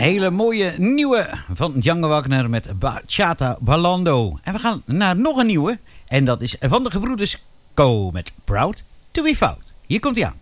hele mooie nieuwe van Django Wagner met Bachata Ballando. En we gaan naar nog een nieuwe. En dat is van de gebroeders Co met Proud to be Found. Hier komt hij aan.